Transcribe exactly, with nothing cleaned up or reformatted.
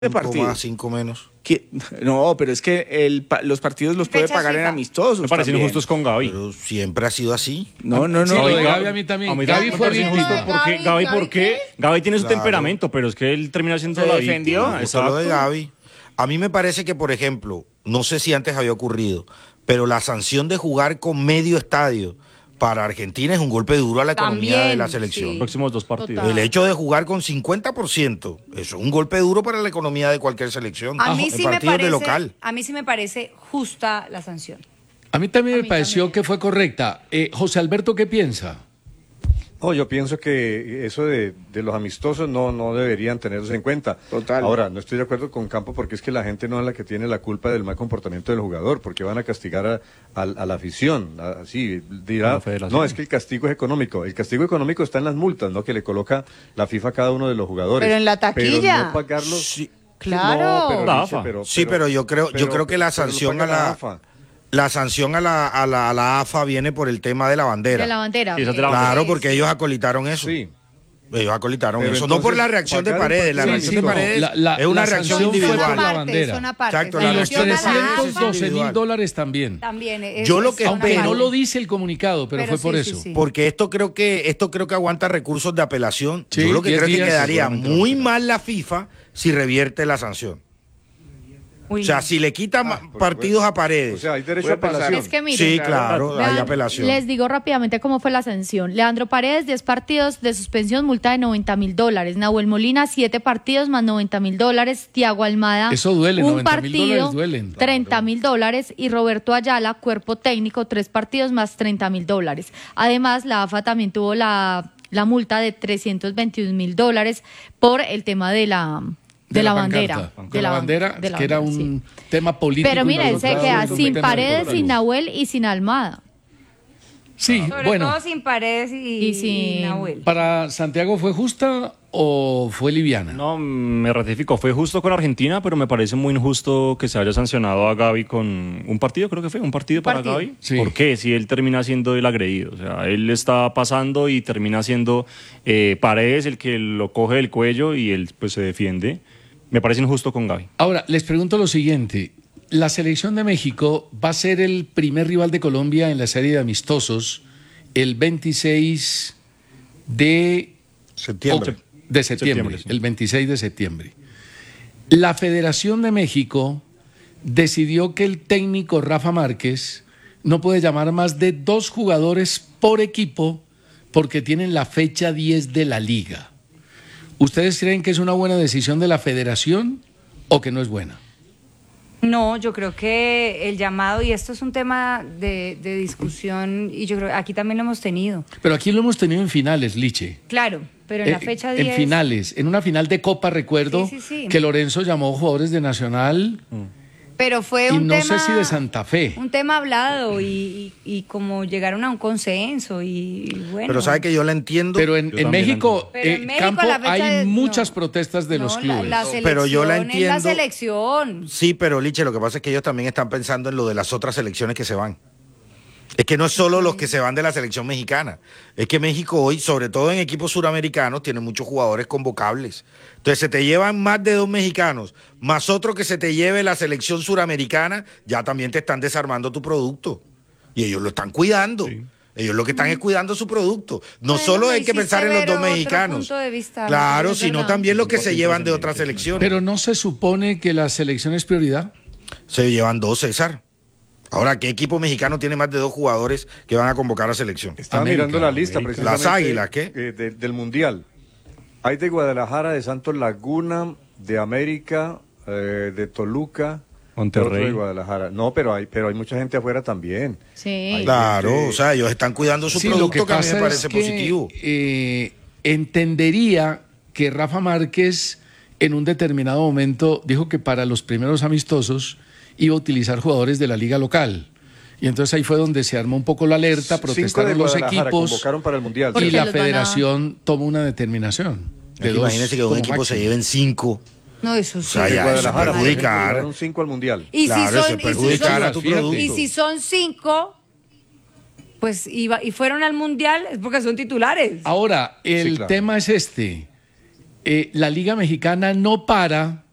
de Cinco partido. más, cinco menos. ¿Qué? No, pero es que el, pa- los partidos los puede Fechas pagar en FIFA. amistosos. Me parecen también. injustos con Gaby. Pero siempre ha sido así. No, no, Sí, no. lo de Gaby- Gaby a mí también. A mí Gaby también me fue parece víctima. injusto porque Gaby, Gaby, Gaby, ¿por qué? ¿qué? Gaby tiene su Claro. temperamento, pero es que él termina siendo Se la defendió. víctima. Justo lo de Exacto. Gaby. A mí me parece que, por ejemplo, no sé si antes había ocurrido, pero la sanción de jugar con medio estadio para Argentina es un golpe duro a la economía También, de la selección. sí. Los próximos dos partidos. Total. El hecho de jugar con cincuenta por ciento, eso es un golpe duro para la economía de cualquier selección. A mí en sí me partidos parece, de local. a mí sí me parece justa la sanción. A mí también A me mí pareció también. que fue correcta. Eh, José Alberto, ¿qué piensa? No, yo pienso que eso de, de los amistosos no, no deberían tenerlos en cuenta. Total. Ahora, no estoy de acuerdo con Campo porque es que la gente no es la que tiene la culpa del mal comportamiento del jugador, porque van a castigar a, a- a la afición. a- Así A dirá, la federación. no, es que el castigo es económico. El castigo económico está en las multas, ¿no? Que le coloca la FIFA a cada uno de los jugadores. Pero en la taquilla. Pero no pagarlos. Sí, Claro. No, pero, La Lice, AFA. pero- sí, pero yo creo, yo pero- creo que la pero lo sanción a paga la, AFA. la sanción a la, a la, a la A F A viene por el tema de la bandera. De la bandera. Sí, esa te la- Claro, Sí, porque sí. ellos acolitaron eso. Sí. Ellos acolitaron Pero eso. No por entonces, la reacción de pagar un Paredes. La partido reacción Sí, de no, Paredes la- la- es una la reacción sanción fue individual. por la Parte, bandera. es una parte. Exacto, Y la los reacción de Sanción a la trescientos AFA doce mil individual. dólares también. También es- Yo lo es que una Aunque espero- no parte. lo dice el comunicado, pero, Pero fue por sí, eso. sí, sí. Porque esto creo que esto creo que aguanta recursos de apelación. Sí, Yo lo que diez creo es que días, quedaría seguramente muy va a mal la FIFA si revierte la sanción. Uy, O sea, no. si le quita ma- por partidos a O Paredes. sea, hay derecho Puede a apelación. pasar. Es que mire, Sí, claro, hay vean, apelación. les digo rápidamente cómo fue la sanción. Leandro Paredes, diez partidos de suspensión, multa de noventa mil dólares. Nahuel Molina, siete partidos más noventa mil dólares. Tiago Almada, Eso duele, un noventa mil partido, dólares duelen. treinta mil dólares. Y Roberto Ayala, cuerpo técnico, tres partidos más treinta mil dólares. Además, la A F A también tuvo la, la multa de trescientos veintiún mil dólares por el tema de la... De, la, bandera. pancarta. De la bandera, de la que era bandera, un sí. tema político. Pero mira, él se involucrado queda en un sin tema Paredes, deportivo. sin Nahuel y sin Almada. Sí, Sobre bueno, todo sin Paredes y, Y sin- y Nahuel. ¿para Santiago fue justa o fue liviana? No, me ratifico. Fue justo con Argentina, pero me parece muy injusto que se haya sancionado a Gaby con un partido, creo que fue, un partido para partido. Gaby. Sí. ¿Por qué? Si él termina siendo el agredido. O sea, él está pasando y termina siendo eh, Paredes el que lo coge del cuello y él pues se defiende. Me parece injusto con Gaby. Ahora, les pregunto lo siguiente. La selección de México va a ser el primer rival de Colombia en la serie de amistosos el veintiséis de Septiembre. de septiembre, Septiembre, sí. el veintiséis de septiembre. La Federación de México decidió que el técnico Rafa Márquez no puede llamar más de dos jugadores por equipo porque tienen la fecha diez de la liga. ¿Ustedes creen que es una buena decisión de la Federación o que no es buena? No, yo creo que el llamado, y esto es un tema de, de discusión, y yo creo que aquí también lo hemos tenido. Pero aquí lo hemos tenido en finales, Liche. Claro, pero en la Eh, fecha En diez... finales, en una final de Copa recuerdo Sí, sí, sí. que Lorenzo llamó jugadores de Nacional Pero fue y un no tema... sé si de Santa Fe. Un tema hablado y, y, y como llegaron a un consenso y, y bueno... Pero sabe que yo la entiendo. Pero en, Yo en también México, Pero en eh, México Campo, la fecha hay de- muchas no. protestas de los No, clubes. La, la selección Pero yo la es la entiendo. selección. Sí, pero Liche, lo que pasa es que ellos también están pensando en lo de las otras selecciones que se van. Es que no es solo los que se van de la selección mexicana. Es que México hoy, sobre todo en equipos suramericanos, tiene muchos jugadores convocables. Entonces, se te llevan más de dos mexicanos, más otro que se te lleve la selección suramericana, ya también te están desarmando tu producto. Y ellos lo están cuidando. Ellos lo que están es cuidando su producto. No Bueno, solo me hay que hiciste pensar en los ver dos otro mexicanos. punto de vista, Claro, es sino verdad. también los que se llevan de otras selecciones. Pero no se supone que la selección es prioridad. Se llevan dos, César. Ahora, ¿qué equipo mexicano tiene más de dos jugadores que van a convocar a selección? Estaba América, mirando la lista América. precisamente. Las Águilas, ¿qué? eh, de- del Mundial. Hay de Guadalajara, de Santos Laguna, de América, eh, de Toluca. Monterrey. otro de Guadalajara. No, pero hay, pero hay mucha gente afuera también. Sí. Ay, Claro, gente- o sea, ellos están cuidando su Sí, lo producto, que, a mí pasa me parece es que, positivo. eh, entendería que Rafa Márquez en un determinado momento dijo que para los primeros amistosos iba a utilizar jugadores de la liga local. Y entonces ahí fue donde se armó un poco la alerta, Cinco de protestaron los Guadalajara equipos convocaron para el Mundial. Porque y la los van a- federación tomó una determinación. De dos Imagínense que un como equipo se máximo. lleven cinco. No, eso sí. sea, De ya, Guadalajara, eso por ejemplo, perjudicar. llevaron cinco al Mundial. Y Claro, si eso son, es y si perjudicar son- a tu fíjate. producto. y si son cinco, pues iba, y fueron al mundial, es porque son titulares. Ahora, el Sí, claro. tema es este. Eh, la Liga Mexicana no para